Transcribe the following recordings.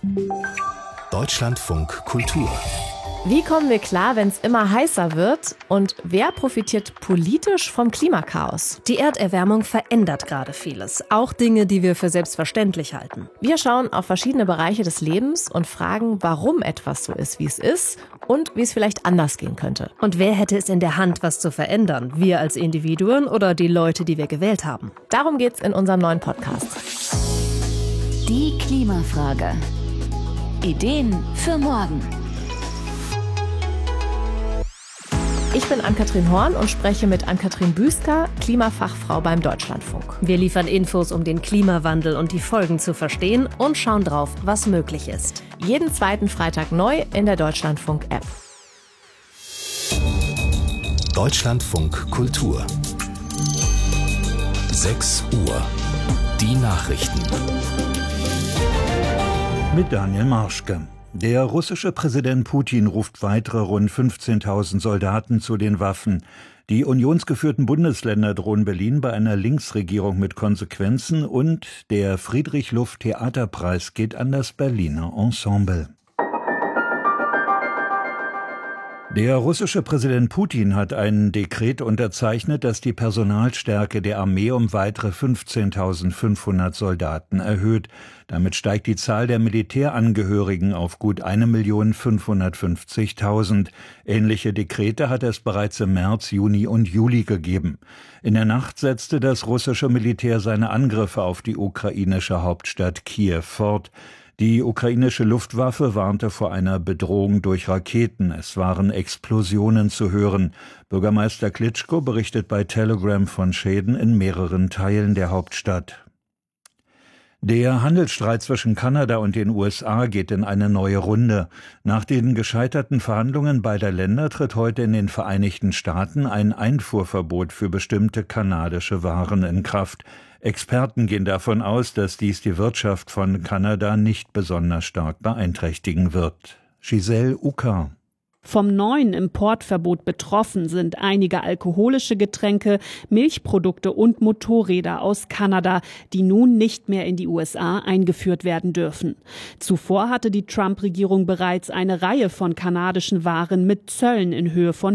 Deutschlandfunk Kultur. Wie kommen wir klar, wenn es immer heißer wird? Und wer profitiert politisch vom Klimakaos? Die Erderwärmung verändert gerade vieles. Auch Dinge, die wir für selbstverständlich halten. Wir schauen auf verschiedene Bereiche des Lebens und fragen, warum etwas so ist, wie es ist und wie es vielleicht anders gehen könnte. Und wer hätte es in der Hand, was zu verändern? Wir als Individuen oder die Leute, die wir gewählt haben? Darum geht's in unserem neuen Podcast. Die Klimafrage. Ideen für morgen. Ich bin Ann-Kathrin Horn und spreche mit Ann-Kathrin Büsker, Klimafachfrau beim Deutschlandfunk. Wir liefern Infos, um den Klimawandel und die Folgen zu verstehen und schauen drauf, was möglich ist. Jeden zweiten Freitag neu in der Deutschlandfunk-App. Deutschlandfunk Kultur. 6 Uhr. Die Nachrichten. Mit Daniel Marschke. Der russische Präsident Putin ruft weitere rund 15.000 Soldaten zu den Waffen. Die unionsgeführten Bundesländer drohen Berlin bei einer Linksregierung mit Konsequenzen und der Friedrich-Luft-Theaterpreis geht an das Berliner Ensemble. Der russische Präsident Putin hat ein Dekret unterzeichnet, das die Personalstärke der Armee um weitere 15.500 Soldaten erhöht. Damit steigt die Zahl der Militärangehörigen auf gut 1.550.000. Ähnliche Dekrete hat es bereits im März, Juni und Juli gegeben. In der Nacht setzte das russische Militär seine Angriffe auf die ukrainische Hauptstadt Kiew fort. Die ukrainische Luftwaffe warnte vor einer Bedrohung durch Raketen. Es waren Explosionen zu hören. Bürgermeister Klitschko berichtet bei Telegram von Schäden in mehreren Teilen der Hauptstadt. Der Handelsstreit zwischen Kanada und den USA geht in eine neue Runde. Nach den gescheiterten Verhandlungen beider Länder tritt heute in den Vereinigten Staaten ein Einfuhrverbot für bestimmte kanadische Waren in Kraft. Experten gehen davon aus, dass dies die Wirtschaft von Kanada nicht besonders stark beeinträchtigen wird. Giselle Ucker. Vom neuen Importverbot betroffen sind einige alkoholische Getränke, Milchprodukte und Motorräder aus Kanada, die nun nicht mehr in die USA eingeführt werden dürfen. Zuvor hatte die Trump-Regierung bereits eine Reihe von kanadischen Waren mit Zöllen in Höhe von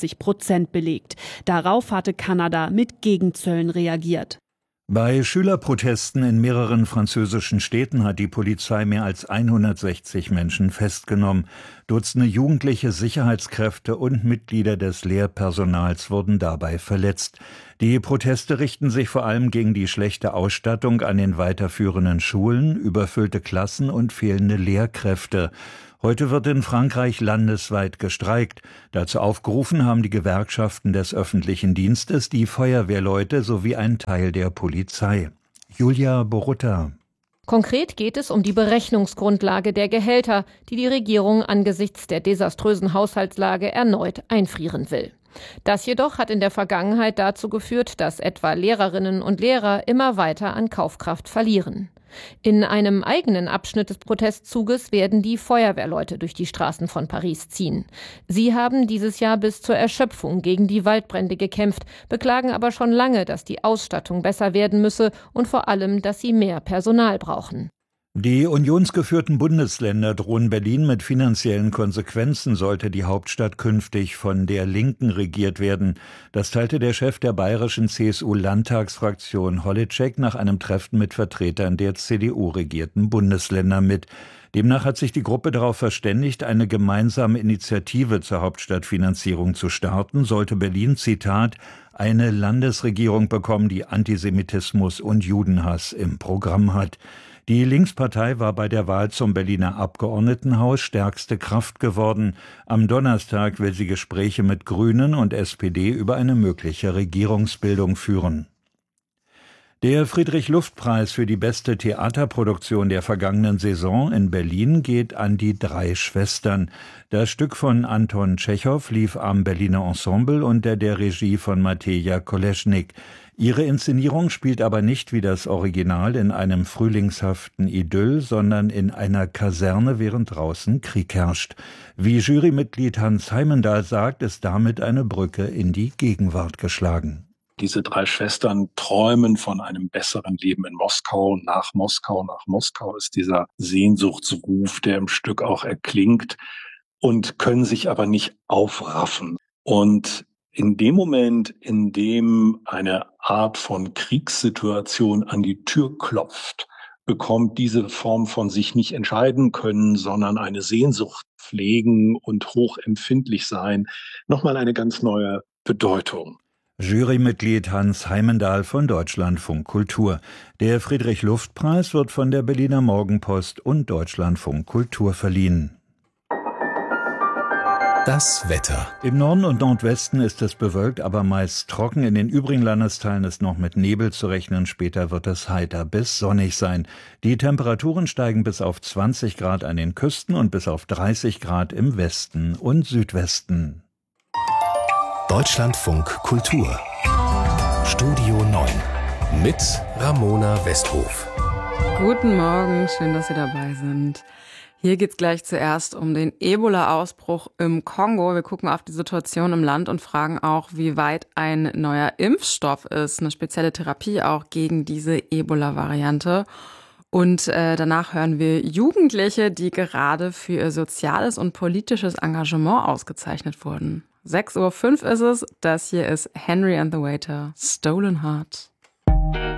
50% belegt. Darauf hatte Kanada mit Gegenzöllen reagiert. Bei Schülerprotesten in mehreren französischen Städten hat die Polizei mehr als 160 Menschen festgenommen. Dutzende jugendliche Sicherheitskräfte und Mitglieder des Lehrpersonals wurden dabei verletzt. Die Proteste richten sich vor allem gegen die schlechte Ausstattung an den weiterführenden Schulen, überfüllte Klassen und fehlende Lehrkräfte. Heute wird in Frankreich landesweit gestreikt. Dazu aufgerufen haben die Gewerkschaften des öffentlichen Dienstes, die Feuerwehrleute sowie ein Teil der Polizei. Julia Borutta. Konkret geht es um die Berechnungsgrundlage der Gehälter, die die Regierung angesichts der desaströsen Haushaltslage erneut einfrieren will. Das jedoch hat in der Vergangenheit dazu geführt, dass etwa Lehrerinnen und Lehrer immer weiter an Kaufkraft verlieren. In einem eigenen Abschnitt des Protestzuges werden die Feuerwehrleute durch die Straßen von Paris ziehen. Sie haben dieses Jahr bis zur Erschöpfung gegen die Waldbrände gekämpft, beklagen aber schon lange, dass die Ausstattung besser werden müsse und vor allem, dass sie mehr Personal brauchen. Die unionsgeführten Bundesländer drohen Berlin mit finanziellen Konsequenzen, sollte die Hauptstadt künftig von der Linken regiert werden. Das teilte der Chef der bayerischen CSU-Landtagsfraktion Holitschek nach einem Treffen mit Vertretern der CDU-regierten Bundesländer mit. Demnach hat sich die Gruppe darauf verständigt, eine gemeinsame Initiative zur Hauptstadtfinanzierung zu starten, sollte Berlin, Zitat, eine Landesregierung bekommen, die Antisemitismus und Judenhass im Programm hat. Die Linkspartei war bei der Wahl zum Berliner Abgeordnetenhaus stärkste Kraft geworden. Am Donnerstag will sie Gespräche mit Grünen und SPD über eine mögliche Regierungsbildung führen. Der Friedrich-Luft-Preis für die beste Theaterproduktion der vergangenen Saison in Berlin geht an die drei Schwestern. Das Stück von Anton Tschechow lief am Berliner Ensemble unter der Regie von Mateja Koleschnik. Ihre Inszenierung spielt aber nicht wie das Original in einem frühlingshaften Idyll, sondern in einer Kaserne, während draußen Krieg herrscht. Wie Jurymitglied Hans Heimendahl sagt, ist damit eine Brücke in die Gegenwart geschlagen. Diese 3 Schwestern träumen von einem besseren Leben in Moskau. Nach Moskau ist dieser Sehnsuchtsruf, der im Stück auch erklingt, und können sich aber nicht aufraffen. Und in dem Moment, in dem eine Art von Kriegssituation an die Tür klopft, bekommt diese Form von sich nicht entscheiden können, sondern eine Sehnsucht pflegen und hochempfindlich sein, nochmal eine ganz neue Bedeutung. Jurymitglied Hans Heimendahl von Deutschlandfunk Kultur. Der Friedrich-Luft-Preis wird von der Berliner Morgenpost und Deutschlandfunk Kultur verliehen. Das Wetter. Im Norden und Nordwesten ist es bewölkt, aber meist trocken. In den übrigen Landesteilen ist noch mit Nebel zu rechnen. Später wird es heiter bis sonnig sein. Die Temperaturen steigen bis auf 20 Grad an den Küsten und bis auf 30 Grad im Westen und Südwesten. Deutschlandfunk Kultur. Studio 9 mit Ramona Westhof. Guten Morgen, schön, dass Sie dabei sind. Hier geht's gleich zuerst um den Ebola-Ausbruch im Kongo. Wir gucken auf die Situation im Land und fragen auch, wie weit ein neuer Impfstoff ist, eine spezielle Therapie auch gegen diese Ebola-Variante. Und danach hören wir Jugendliche, die gerade für ihr soziales und politisches Engagement ausgezeichnet wurden. 6:05 Uhr ist es. Das hier ist Henry and the Waiter, Stolen Heart.